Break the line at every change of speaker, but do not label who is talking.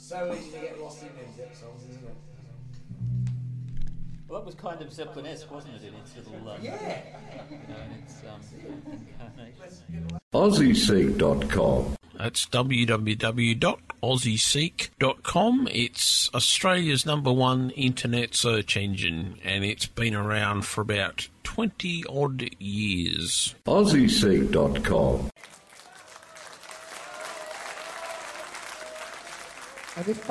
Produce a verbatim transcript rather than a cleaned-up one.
So easy to get lost in them Zepp songs, isn't it?
Well, that was kind of Zeppelin-esque, wasn't it, in its little... Um,
yeah.
You know, in its um, incarnation.
Aussie Seek dot com.
That's w w w dot aussie seek dot com. It's Australia's number one internet search engine, and it's been around for about twenty odd years.
Aussie Seek dot com.
And if